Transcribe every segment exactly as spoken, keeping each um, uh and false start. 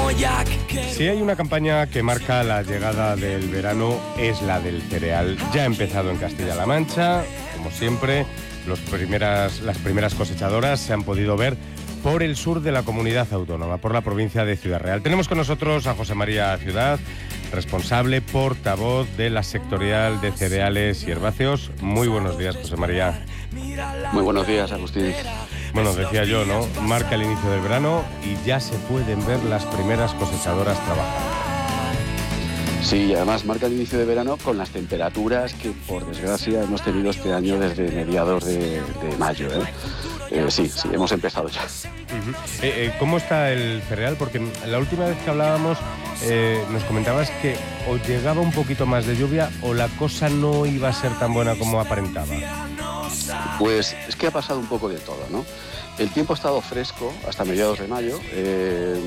Si hay una campaña que marca la llegada del verano, es la del cereal. Ya ha empezado en Castilla-La Mancha, como siempre. Los primeras, las primeras cosechadoras se han podido ver por el sur de la comunidad autónoma, por la provincia de Ciudad Real. Tenemos con nosotros a José María Ciudad, responsable, portavoz de la sectorial de cereales y herbáceos. Muy buenos días, José María. Muy buenos días, Agustín. Bueno, decía yo, ¿no? Marca el inicio del verano y ya se pueden ver las primeras cosechadoras trabajando. Sí, y además marca el inicio de verano con las temperaturas que, por desgracia, hemos tenido este año desde mediados de, de mayo, ¿eh? Eh, sí, sí, hemos empezado ya. Uh-huh. eh, eh, ¿Cómo está el cereal? Porque la última vez que hablábamos eh, nos comentabas que o llegaba un poquito más de lluvia o la cosa no iba a ser tan buena como aparentaba. Pues es que ha pasado un poco de todo, ¿no? El tiempo ha estado fresco hasta mediados de mayo, eh,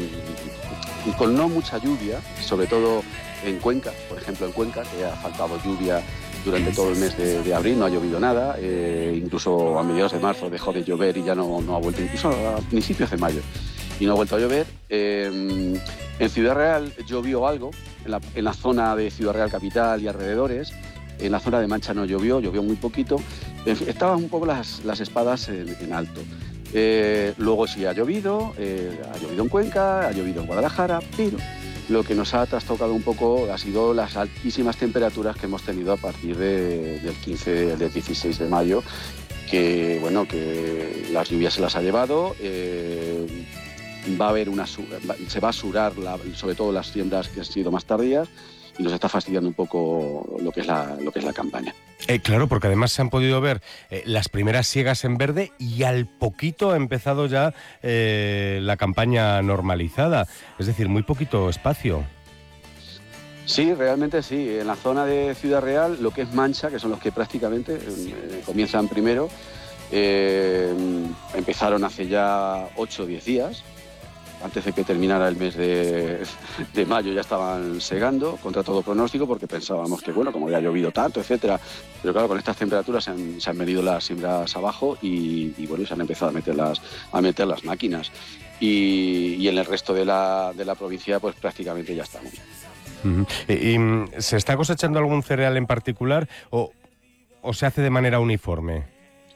y con no mucha lluvia, sobre todo en Cuenca, por ejemplo en Cuenca, que ha faltado lluvia durante todo el mes de, de abril, no ha llovido nada, eh, incluso a mediados de marzo dejó de llover y ya no, no ha vuelto, incluso a principios de mayo, y no ha vuelto a llover. Eh, en Ciudad Real llovió algo, en la, en la zona de Ciudad Real capital y alrededores. En la zona de Mancha no llovió, llovió muy poquito. En fin, estaban un poco las, las espadas en, en alto. Eh, luego sí ha llovido, eh, ha llovido en Cuenca, ha llovido en Guadalajara, pero lo que nos ha trastocado un poco ha sido las altísimas temperaturas que hemos tenido a partir de, del quince, del dieciséis de mayo, que bueno, que las lluvias se las ha llevado. Eh, va a haber una, se va a surar la, sobre todo las siembras que han sido más tardías, y nos está fastidiando un poco lo que es la, lo que es la campaña. Eh, claro, porque además se han podido ver eh, las primeras siegas en verde y al poquito ha empezado ya eh, la campaña normalizada. Es decir, muy poquito espacio. Sí, realmente sí. En la zona de Ciudad Real, lo que es Mancha, que son los que prácticamente eh, comienzan primero, eh, empezaron hace ya ocho o diez días. Antes de que terminara el mes de, de mayo ya estaban segando, contra todo pronóstico, porque pensábamos que, bueno, como había llovido tanto, etcétera. Pero claro, con estas temperaturas se han, se han venido las siembras abajo y, y, bueno, se han empezado a meter las, a meter las máquinas. Y, y en el resto de la, de la provincia, pues prácticamente ya estamos. Uh-huh. ¿Y, y se está cosechando algún cereal en particular o, o se hace de manera uniforme?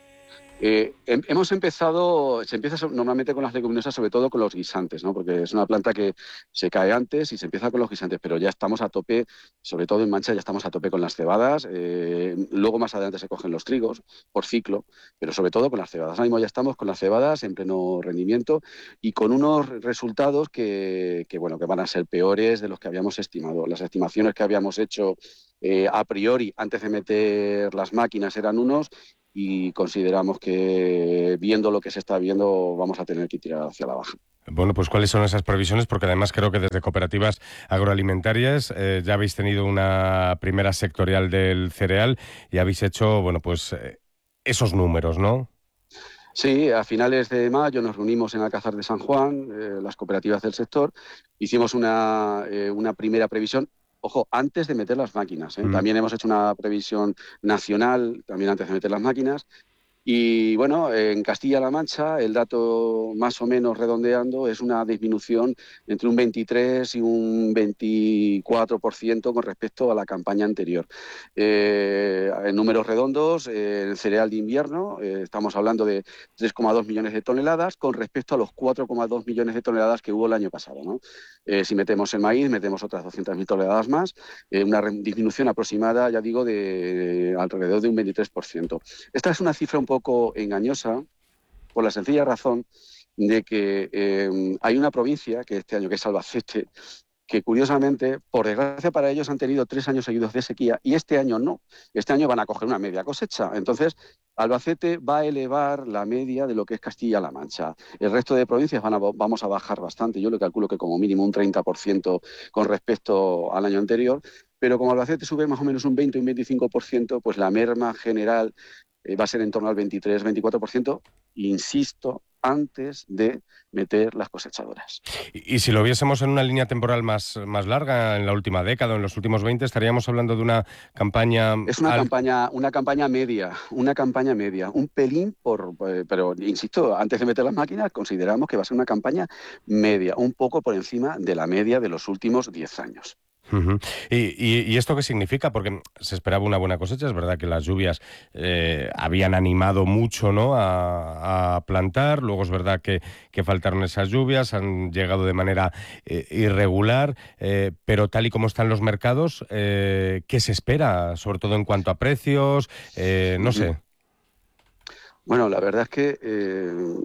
Eh, hemos empezado, se empieza normalmente con las leguminosas, sobre todo con los guisantes, ¿no? Porque es una planta que se cae antes y se empieza con los guisantes, pero ya estamos a tope, sobre todo en Mancha ya estamos a tope con las cebadas. Eh, luego más adelante se cogen los trigos por ciclo, pero sobre todo con las cebadas. Ahora mismo ya estamos con las cebadas en pleno rendimiento y con unos resultados que, que, bueno, que van a ser peores de los que habíamos estimado. Las estimaciones que habíamos hecho eh, a priori antes de meter las máquinas eran unos, y consideramos que, viendo lo que se está viendo, vamos a tener que tirar hacia la baja. Bueno, pues ¿cuáles son esas previsiones? Porque además creo que desde cooperativas agroalimentarias eh, ya habéis tenido una primera sectorial del cereal y habéis hecho, bueno, pues eh, esos números, ¿no? Sí, a finales de mayo nos reunimos en Alcázar de San Juan, eh, las cooperativas del sector, hicimos una, eh, una primera previsión. Ojo, antes de meter las máquinas, ¿eh? Mm. También hemos hecho una previsión nacional, también antes de meter las máquinas. Y bueno, en Castilla-La Mancha el dato más o menos redondeando es una disminución entre un veintitrés y un veinticuatro por ciento con respecto a la campaña anterior. Eh, en números redondos, eh, el cereal de invierno, eh, estamos hablando de tres coma dos millones de toneladas con respecto a los cuatro coma dos millones de toneladas que hubo el año pasado, ¿no? Eh, si metemos el maíz, metemos otras doscientas mil toneladas más, eh, una disminución aproximada, ya digo, de, de alrededor de un veintitrés por ciento. Esta es una cifra un poco poco engañosa por la sencilla razón de que eh, hay una provincia que este año, que es Albacete, que curiosamente, por desgracia para ellos, han tenido tres años seguidos de sequía y este año no. Este año van a coger una media cosecha. Entonces, Albacete va a elevar la media de lo que es Castilla-La Mancha. El resto de provincias van a, vamos a bajar bastante. Yo le calculo que como mínimo un treinta por ciento con respecto al año anterior. Pero como Albacete sube más o menos un veinte o un veinticinco por ciento, pues la merma general eh, va a ser en torno al veintitrés, veinticuatro por ciento. Insisto, antes de meter las cosechadoras. Y, y si lo viésemos en una línea temporal más, más larga, en la última década o en los últimos veinte, estaríamos hablando de una campaña... Es una al... campaña, una campaña media, una campaña media, un pelín por, eh, pero insisto, antes de meter las máquinas consideramos que va a ser una campaña media, un poco por encima de la media de los últimos diez años. Uh-huh. ¿Y, y, ¿Y esto qué significa? Porque se esperaba una buena cosecha, es verdad que las lluvias eh, habían animado mucho, ¿no?, a, a plantar, luego es verdad que, que faltaron esas lluvias, han llegado de manera eh, irregular, eh, pero tal y como están los mercados, eh, ¿qué se espera? Sobre todo en cuanto a precios, eh, no sé. Bueno, la verdad es que eh,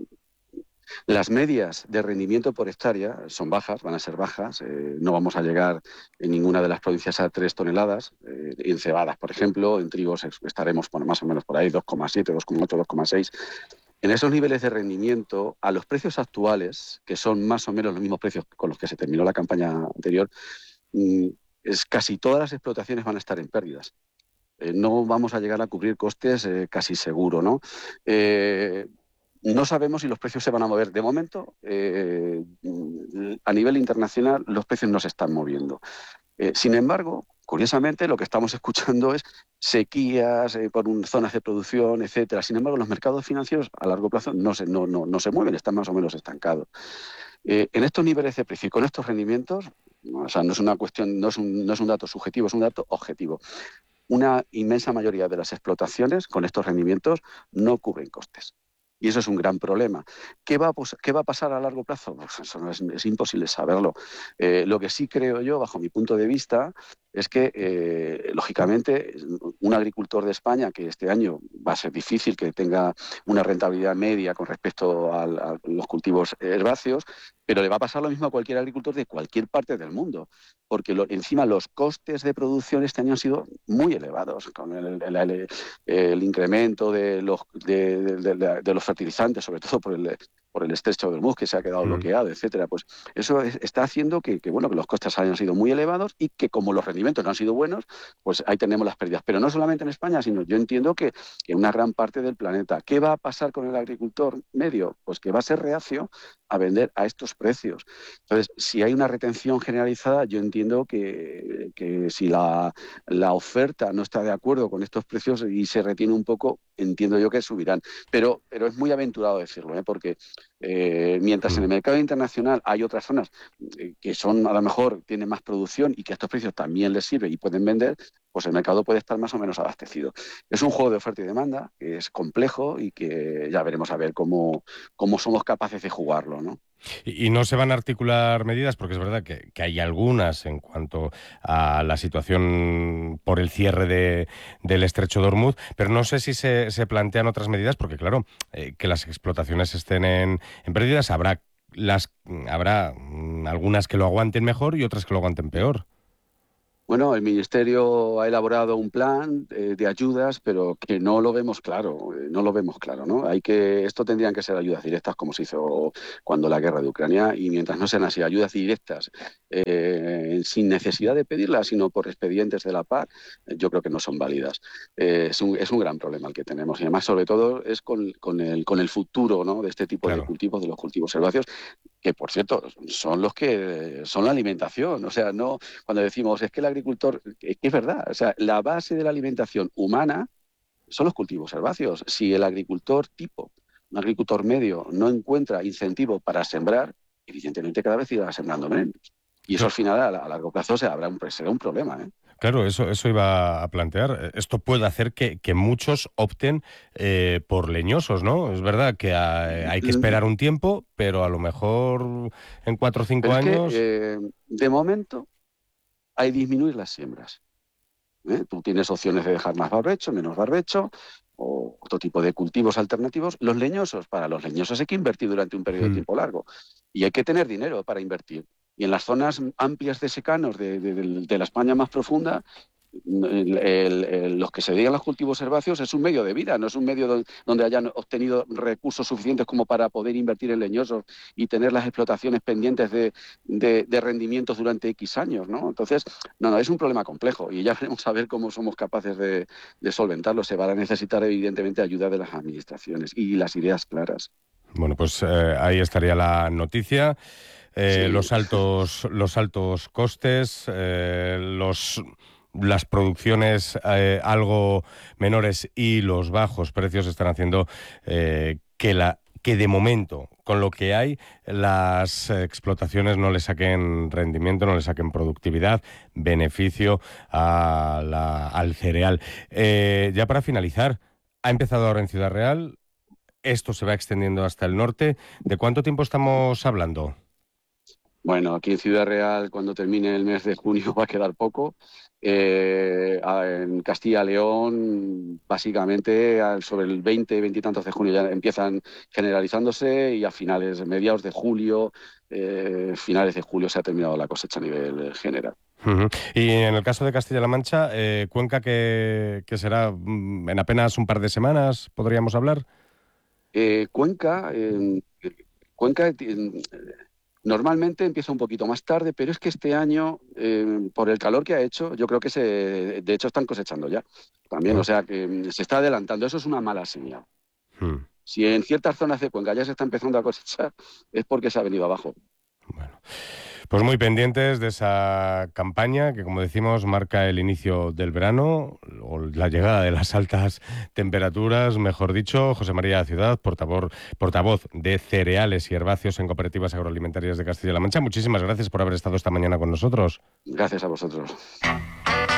las medias de rendimiento por hectárea son bajas, van a ser bajas. Eh, no vamos a llegar en ninguna de las provincias a tres toneladas. Eh, en cebadas, por ejemplo, en trigos estaremos por, más o menos por ahí dos coma siete, dos coma ocho, dos coma seis. En esos niveles de rendimiento, a los precios actuales, que son más o menos los mismos precios con los que se terminó la campaña anterior, mm, es, casi todas las explotaciones van a estar en pérdidas. Eh, no vamos a llegar a cubrir costes eh, casi seguro, ¿no? Eh, No sabemos si los precios se van a mover. De momento, eh, a nivel internacional, los precios no se están moviendo. Eh, sin embargo, curiosamente, lo que estamos escuchando es sequías eh, por un, zonas de producción, etcétera. Sin embargo, los mercados financieros a largo plazo no se, no, no, no se mueven, están más o menos estancados. Eh, en estos niveles de precio y con estos rendimientos, o sea, no es una cuestión, no es un, no es un dato subjetivo, es un dato objetivo. Una inmensa mayoría de las explotaciones con estos rendimientos no cubren costes. Y eso es un gran problema. ¿Qué va a, qué va a pasar a largo plazo? Pues eso no es, es imposible saberlo. Eh, lo que sí creo yo, bajo mi punto de vista, es que, eh, lógicamente, un agricultor de España, que este año va a ser difícil que tenga una rentabilidad media con respecto a, a los cultivos herbáceos, pero le va a pasar lo mismo a cualquier agricultor de cualquier parte del mundo, porque lo, encima los costes de producción este año han sido muy elevados, con el, el, el, el incremento de los, de, de, de, de los fertilizantes, sobre todo por el, por el estrecho de Hormuz, que se ha quedado mm. bloqueado, etcétera. Pues eso es, está haciendo que, que, bueno, que los costes hayan sido muy elevados y que, como los rendimientos no han sido buenos, pues ahí tenemos las pérdidas. Pero no solamente en España, sino yo entiendo que, que en una gran parte del planeta. ¿Qué va a pasar con el agricultor medio? Pues que va a ser reacio a vender a estos precios. Entonces, si hay una retención generalizada, yo entiendo que, que si la, la oferta no está de acuerdo con estos precios y se retiene un poco, entiendo yo que subirán. Pero, pero es muy aventurado decirlo, ¿eh? Porque eh, mientras en el mercado internacional hay otras zonas eh, que son, a lo mejor, tienen más producción y que a estos precios también les sirve y pueden vender, pues el mercado puede estar más o menos abastecido. Es un juego de oferta y demanda que es complejo y que ya veremos a ver cómo, cómo somos capaces de jugarlo, ¿no? Y, y no se van a articular medidas, porque es verdad que, que hay algunas en cuanto a la situación por el cierre de, del estrecho de Hormuz, pero no sé si se, se plantean otras medidas, porque claro, eh, que las explotaciones estén en, en pérdidas, habrá, las, habrá mm, algunas que lo aguanten mejor y otras que lo aguanten peor. Bueno, el Ministerio ha elaborado un plan eh, de ayudas, pero que no lo vemos claro, eh, no lo vemos claro, ¿no? Hay que, esto tendrían que ser ayudas directas, como se hizo cuando la guerra de Ucrania, y mientras no sean así ayudas directas, eh, sin necesidad de pedirlas, sino por expedientes de la P A C, yo creo que no son válidas. Eh, es, un, es un gran problema el que tenemos, y además, sobre todo, es con, con, el, con el futuro, ¿no?, de este tipo claro. de cultivos, de los cultivos herbáceos, que, por cierto, son los que son la alimentación. O sea, no cuando decimos es que el agricultor, es que es verdad, o sea, la base de la alimentación humana son los cultivos herbáceos. Si el agricultor tipo, un agricultor medio, no encuentra incentivo para sembrar, evidentemente cada vez irá sembrando menos. Y eso al final, a largo plazo, se habrá un, será un problema, ¿eh? Claro, eso, eso iba a plantear. Esto puede hacer que, que muchos opten eh, por leñosos, ¿no? Es verdad que hay, hay que esperar un tiempo, pero a lo mejor en cuatro o cinco pero es años... Que, eh, de momento, hay que disminuir las siembras. ¿Eh? Tú tienes opciones de dejar más barbecho, menos barbecho, o otro tipo de cultivos alternativos. Los leñosos, para los leñosos hay que invertir durante un periodo mm. de tiempo largo. Y hay que tener dinero para invertir. Y en las zonas amplias de secanos de, de, de, de la España más profunda, el, el, el, los que se dedican a los cultivos herbáceos es un medio de vida, no es un medio donde, donde hayan obtenido recursos suficientes como para poder invertir en leñosos y tener las explotaciones pendientes de, de, de rendimientos durante X años, ¿no? Entonces, no, no, es un problema complejo y ya veremos a ver cómo somos capaces de, de solventarlo. Se va a necesitar, evidentemente, ayuda de las administraciones y las ideas claras. Bueno, pues eh, ahí estaría la noticia. Eh, Sí. los altos, los altos costes, eh, los, las producciones eh, algo menores y los bajos precios están haciendo eh, que la que de momento, con lo que hay, las explotaciones no le saquen rendimiento, no le saquen productividad, beneficio a la- al cereal. Eh, ya para finalizar, ha empezado ahora en Ciudad Real, esto se va extendiendo hasta el norte. ¿De cuánto tiempo estamos hablando? Bueno, aquí en Ciudad Real, cuando termine el mes de junio, va a quedar poco. Eh, a- en Castilla-León, básicamente, al- sobre el veinte, veinte y tantos de junio ya empiezan generalizándose y a finales, mediados de julio, eh, finales de julio se ha terminado la cosecha a nivel eh, general. Ujú. Y en el caso de Castilla-La Mancha, eh, Cuenca, que, que será mm, en apenas un par de semanas, podríamos hablar. Eh, Cuenca, eh, Cuenca eh, normalmente empieza un poquito más tarde, pero es que este año, eh, por el calor que ha hecho, yo creo que se, de hecho están cosechando ya también, o Ah, sea que mm, se está adelantando. Eso es una mala señal. mm, Si en ciertas zonas de Cuenca ya se está empezando a cosechar, es porque se ha venido abajo. bueno. Pues muy pendientes de esa campaña que, como decimos, marca el inicio del verano o la llegada de las altas temperaturas, mejor dicho. José María Ciudad, portavoz, portavoz de cereales y herbáceos en Cooperativas Agroalimentarias de Castilla-La Mancha. Muchísimas gracias por haber estado esta mañana con nosotros. Gracias a vosotros.